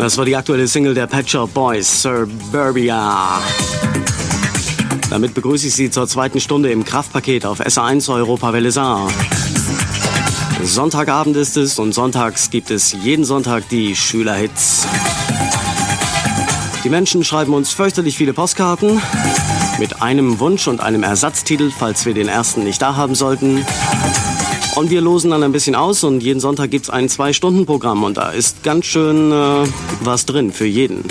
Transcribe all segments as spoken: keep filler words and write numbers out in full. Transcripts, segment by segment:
Das war die aktuelle Single der Pet Shop Boys, Suburbia. Damit begrüße ich Sie zur zweiten Stunde im Kraftpaket auf S A eins Europa Welle Saar. Sonntagabend ist es und sonntags gibt es jeden Sonntag die Schülerhits. Die Menschen schreiben uns fürchterlich viele Postkarten mit einem Wunsch und einem Ersatztitel, falls wir den ersten nicht da haben sollten. Und wir losen dann ein bisschen aus und jeden Sonntag gibt es ein Zwei-Stunden-Programm und da ist ganz schön äh, was drin für jeden.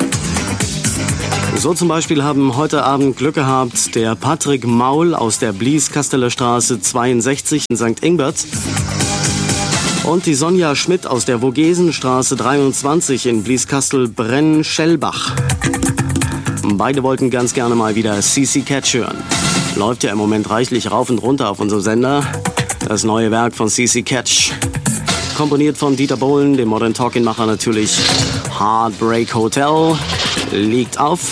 So zum Beispiel haben heute Abend Glück gehabt der Patrick Maul aus der Blies-Kasteler Straße zweiundsechzig in Sankt Ingbert und die Sonja Schmidt aus der Vogesenstraße dreiundzwanzig in Blieskastel-Brenn-Schellbach. Beide wollten ganz gerne mal wieder C C Catch hören. Läuft ja im Moment reichlich rauf und runter auf unserem Sender. Das neue Werk von C C Catch. Komponiert von Dieter Bohlen, dem Modern Talking-Macher natürlich. Heartbreak Hotel liegt auf.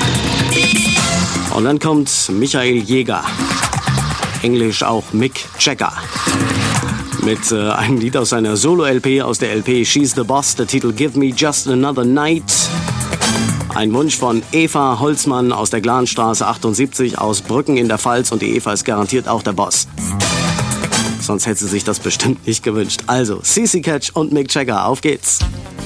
Und dann kommt Michael Jäger. Englisch auch Mick Jagger. Mit äh, einem Lied aus seiner Solo-L P, aus der L P She's the Boss, der Titel Give Me Just Another Night. Ein Wunsch von Eva Holzmann aus der Glanstraße achtundsiebzig aus Brücken in der Pfalz und die Eva ist garantiert auch der Boss. Sonst hätte sie sich das bestimmt nicht gewünscht. Also, C C Catch und Mick Jagger, auf geht's.